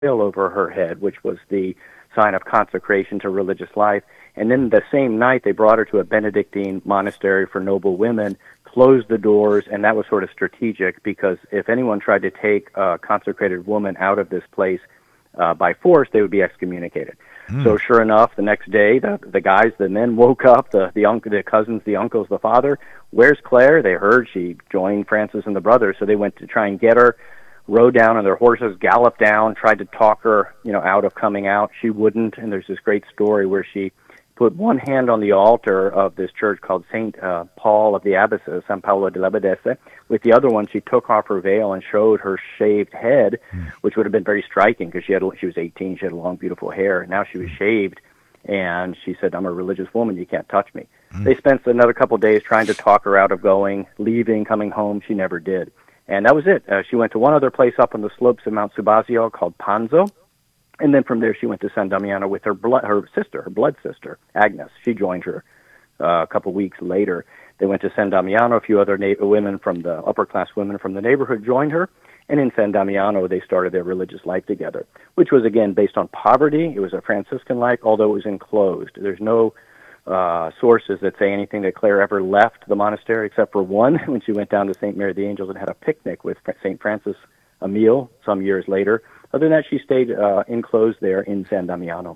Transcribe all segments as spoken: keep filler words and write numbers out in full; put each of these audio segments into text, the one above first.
veil over her head, which was the sign of consecration to religious life. And then the same night, they brought her to a Benedictine monastery for noble women, closed the doors, and that was sort of strategic because if anyone tried to take a consecrated woman out of this place uh, by force, they would be excommunicated. Mm. So sure enough, the next day, the the guys, the men woke up, the the, uncle, the cousins, the uncles, the father. Where's Claire? They heard she joined Francis and the brothers, so they went to try and get her. Rode down on their horses, galloped down, tried to talk her, you know, out of coming out. She wouldn't, and there's this great story where she put one hand on the altar of this church called Saint uh, Paul of the Abbaces, San Paolo delle Abbadesse. With the other one, she took off her veil and showed her shaved head, mm. which would have been very striking because she had she was eighteen, she had long, beautiful hair. Now she was shaved, and she said, "I'm a religious woman. You can't touch me." Mm. They spent another couple of days trying to talk her out of going, leaving, coming home. She never did. And that was it. Uh, she went to one other place up on the slopes of Mount Subasio called Panzo. And then from there, she went to San Damiano with her blood, her sister, her blood sister, Agnes. She joined her uh, a couple weeks later. They went to San Damiano. A few other na- women from the upper-class women from the neighborhood joined her. And in San Damiano, they started their religious life together, which was, again, based on poverty. It was a Franciscan life, although it was enclosed. There's no uh, sources that say anything that Claire ever left the monastery, except for one, when she went down to Saint Mary of the Angels and had a picnic with Saint Francis a meal some years later. Other than that, she stayed uh, enclosed there in San Damiano.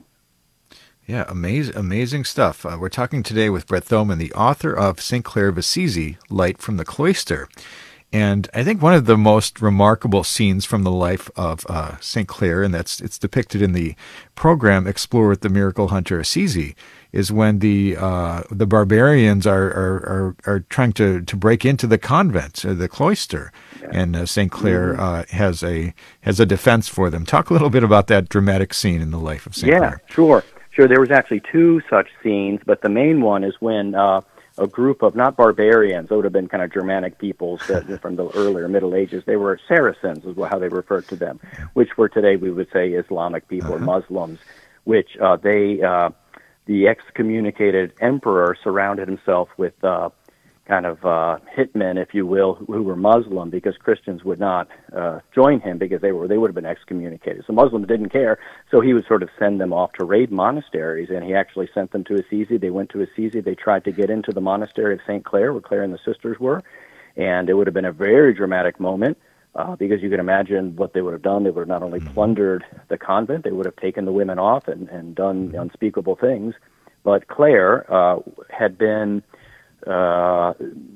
Yeah, amazing, amazing stuff. Uh, we're talking today with Brett Thoman, the author of Saint Clare of Assisi, Light from the Cloister. And I think one of the most remarkable scenes from the life of uh, Saint Clare, and that's it's depicted in the program Explore with the Miracle Hunter Assisi, is when the uh, the barbarians are are, are, are trying to, to break into the convent, or the cloister, yeah. and uh, Saint Clare mm-hmm. uh, has a has a defense for them. Talk a little bit about that dramatic scene in the life of Saint Yeah, Clare. Yeah, sure. Sure, there was actually two such scenes, but the main one is when uh, a group of, not barbarians, they would have been kind of Germanic peoples that, from the earlier Middle Ages. They were Saracens, is how they referred to them, which were today we would say Islamic people uh-huh. or Muslims, which uh, they, uh, the excommunicated emperor surrounded himself with uh, kind of uh, hitmen, if you will, who, who were Muslim, because Christians would not uh, join him because they were they would have been excommunicated. So Muslims didn't care, so he would sort of send them off to raid monasteries, and he actually sent them to Assisi. They went to Assisi. They tried to get into the monastery of Saint Clare, where Clare and the sisters were, and it would have been a very dramatic moment uh, because you can imagine what they would have done. They would have not only plundered the convent, they would have taken the women off and, and done unspeakable things. But Clare uh, had been Uh,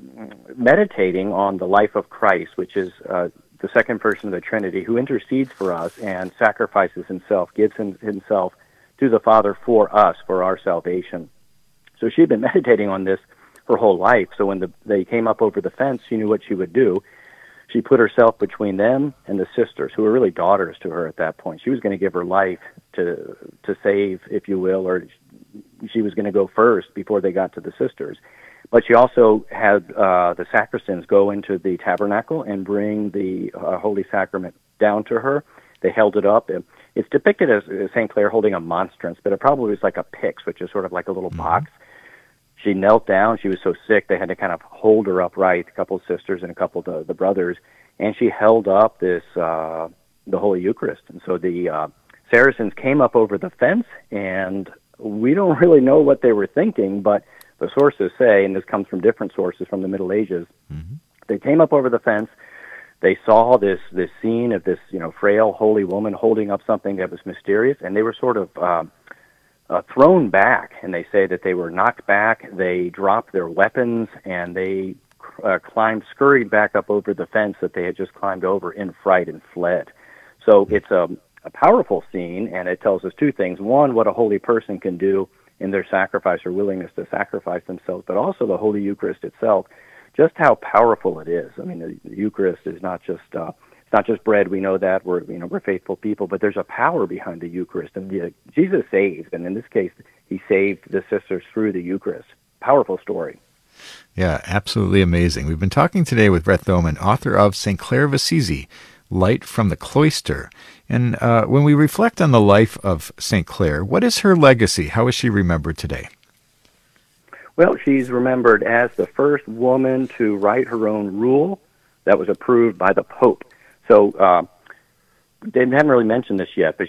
meditating on the life of Christ, which is uh, the second person of the Trinity, who intercedes for us and sacrifices himself, gives him, himself to the Father for us, for our salvation. So she'd been meditating on this her whole life. So when the, they came up over the fence, she knew what she would do. She put herself between them and the sisters, who were really daughters to her at that point. She was going to give her life to to save, if you will, or she was going to go first before they got to the sisters. But she also had uh, the sacristans go into the tabernacle and bring the uh, Holy Sacrament down to her. They held it up. And it's depicted as Saint Clare holding a monstrance, but it probably was like a pyx, which is sort of like a little mm-hmm. box. She knelt down. She was so sick they had to kind of hold her upright, a couple of sisters and a couple of the, the brothers, and she held up this uh, the Holy Eucharist. And so the uh, Saracens came up over the fence, and we don't really know what they were thinking, but the sources say, and this comes from different sources from the Middle Ages, mm-hmm. they came up over the fence, they saw this this scene of this, you know, frail, holy woman holding up something that was mysterious, and they were sort of uh, uh, thrown back, and they say that they were knocked back, they dropped their weapons, and they uh, climbed, scurried back up over the fence that they had just climbed over in fright and fled. So it's a, a powerful scene, and it tells us two things. One, what a holy person can do in their sacrifice or willingness to sacrifice themselves, but also the Holy Eucharist itself, just how powerful it is. I mean, the, the Eucharist is not just uh, it's not just bread. We know that we're you know we're faithful people, but there's a power behind the Eucharist, and the, Jesus saved, and in this case, he saved the sisters through the Eucharist. Powerful story. Yeah, absolutely amazing. We've been talking today with Brett Thoman, author of Saint Clare of Assisi, Light from the Cloister. And uh, when we reflect on the life of Saint Clare, what is her legacy? How is she remembered today? Well, she's remembered as the first woman to write her own rule that was approved by the Pope. So uh, they haven't really mentioned this yet, but